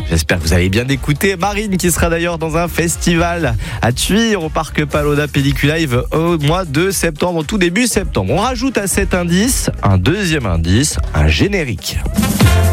J'espère que vous avez bien écouté Marine, qui sera d'ailleurs dans un festival à Tuire au parc Paloda Pelliculive au mois de septembre, tout début septembre. On rajoute à cet indice un deuxième indice, un générique.